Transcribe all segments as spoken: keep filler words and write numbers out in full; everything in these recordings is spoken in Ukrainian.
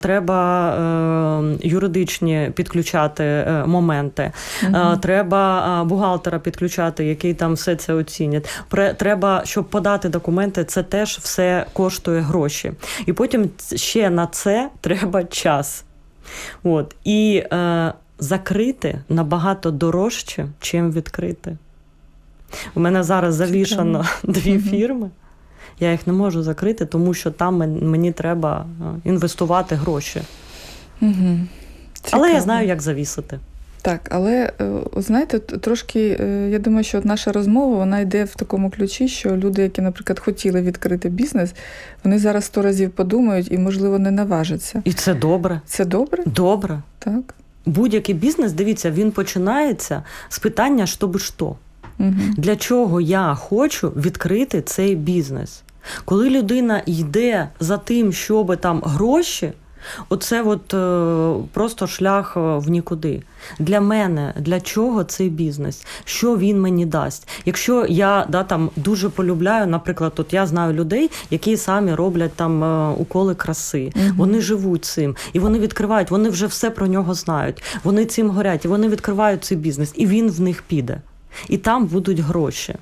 Треба е, юридичні підключати е, моменти, угу. е, треба бухгалтера підключати, який там все це оцінять. Пре, треба, щоб подати документи, це теж все коштує гроші. І потім ще на це треба час. От. І е, закрити набагато дорожче, чим відкрити. У мене зараз завішано дві угу. фірми. Я їх не можу закрити, тому що там мені треба інвестувати гроші. Угу. Але я знаю, як завісити. Так, але, знаєте, трошки, я думаю, що наша розмова, вона йде в такому ключі, що люди, які, наприклад, хотіли відкрити бізнес, вони зараз сто разів подумають і, можливо, не наважаться. І це добре. Це добре? Добре. Так. Будь-який бізнес, дивіться, він починається з питання «що що?». Угу. Для чого я хочу відкрити цей бізнес? Коли людина йде за тим, щоб там гроші, оце от е, просто шлях в нікуди. Для мене, для чого цей бізнес? Що він мені дасть? Якщо я да, там, дуже полюбляю, наприклад, от я знаю людей, які самі роблять там е, уколи краси. Угу. Вони живуть цим. І вони відкривають, вони вже все про нього знають. Вони цим горять, і вони відкривають цей бізнес. І він в них піде. І там будуть гроші.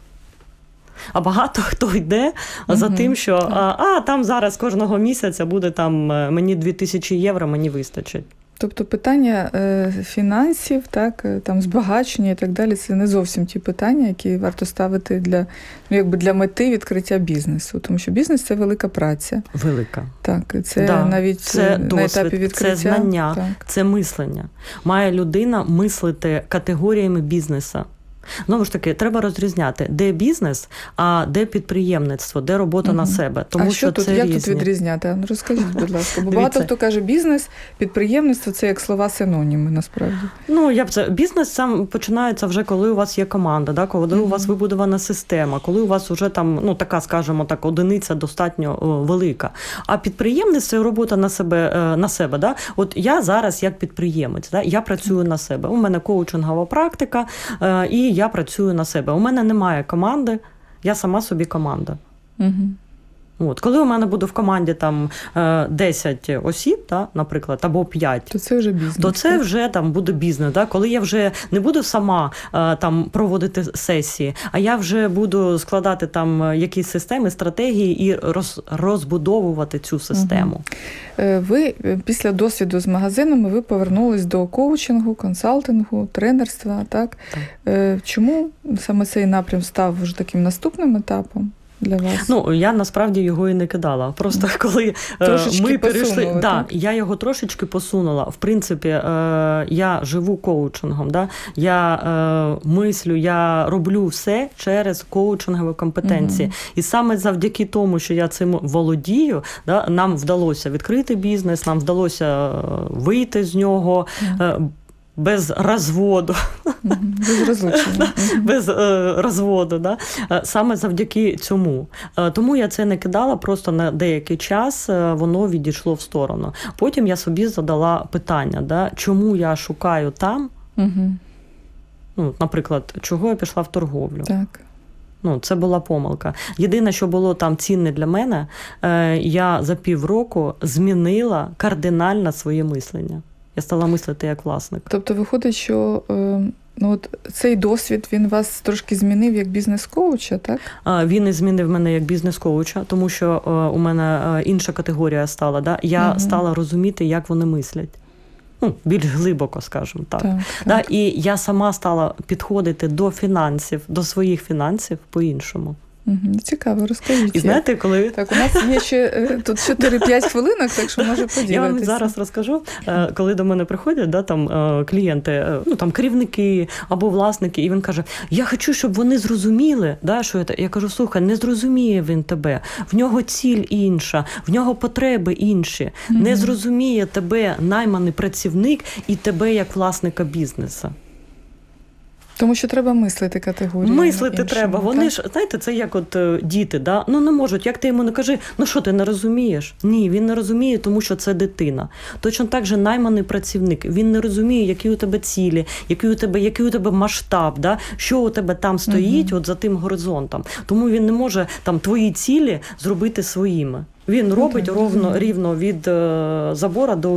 А багато хто йде угу. за тим, що а, а там зараз кожного місяця буде там мені дві тисячі євро, мені вистачить. Тобто питання е, фінансів, так, там збагачення і так далі, це не зовсім ті питання, які варто ставити для, ну, якби для мети відкриття бізнесу. Тому що бізнес – це велика праця. Велика. Так, це да. навіть це на досвід, етапі відкриття. Це знання, так. це мислення. Має людина мислити категоріями бізнесу. Знову ж таки, треба розрізняти, де бізнес, а де підприємництво, де робота угу. на себе. Тому а що, що тут, це як різні. тут відрізняти? Ну, розкажіть, будь ласка. Бо багато хто каже, бізнес, підприємництво – це як слова синоніми, насправді. Ну, я б це... Бізнес сам починається вже, коли у вас є команда, да? Коли угу. у вас вибудована система, коли у вас вже там, ну, така, скажімо так, одиниця достатньо о, велика. А підприємництво – це робота на себе. На себе да? От я зараз як підприємець, да? Я працюю на себе. У мене коучингова практика, е, і я працюю на себе. У мене немає команди, я сама собі команда. Угу. От. Коли у мене буде в команді там десять осіб, та, наприклад, або п'ять, то це вже бізнес. То це вже там буде бізнес. Да? Коли я вже не буду сама там проводити сесії, а я вже буду складати там якісь системи, стратегії і роз, розбудовувати цю систему. Угу. Ви після досвіду з магазинами ви повернулись до коучингу, консалтингу, тренерства, так? Так. Чому саме цей напрям став вже таким наступним етапом для вас? Ну, я насправді його і не кидала. Просто коли трошечки ми перейшли, посунули, да, так? я його трошечки посунула. В принципі, я живу коучингом, да? Я е, мислю, я роблю все через коучингові компетенції. Угу. І саме завдяки тому, що я цим володію, да, нам вдалося відкрити бізнес, нам вдалося вийти з нього, угу. без розводу. Без розлучення. Без е, розводу. Да? Саме завдяки цьому. Тому я це не кидала, просто на деякий час воно відійшло в сторону. Потім я собі задала питання, да? Чому я шукаю там, угу. ну, наприклад, чого я пішла в торговлю. Так. Ну, це була помилка. Єдине, що було там цінне для мене, я за півроку змінила кардинально своє мислення. Я стала мислити як власник. Тобто виходить, що ну, от цей досвід, він вас трошки змінив як бізнес-коуча, так? Він і змінив мене як бізнес-коуча, тому що у мене інша категорія стала. Да? Я угу. стала розуміти, як вони мислять. Ну, більш глибоко, скажімо так. Так, да? так. І я сама стала підходити до фінансів, до своїх фінансів по-іншому. Цікаво, розкажіть. І знаєте, коли... Так, у нас є ще тут чотири-п'ять хвилинок, так що може поділитися. Я вам зараз розкажу, коли до мене приходять да, там, клієнти, ну, там, керівники або власники, і він каже, я хочу, щоб вони зрозуміли, да, що це. Я кажу, слухай, не зрозуміє він тебе, в нього ціль інша, в нього потреби інші, mm-hmm. не зрозуміє тебе найманий працівник і тебе як власника бізнесу. Тому що треба мислити категоріями. Мислити іншими, треба. Вони так? ж, знаєте, це як от діти, да? Ну не можуть, як ти йому не кажи, ну що, ти не розумієш? Ні, він не розуміє, тому що це дитина. Точно так же найманий працівник, він не розуміє, які у тебе цілі, який у тебе, який у тебе масштаб, да? Що у тебе там стоїть, угу. от за тим горизонтом. Тому він не може там твої цілі зробити своїми. Він робить ровно, рівно від забора до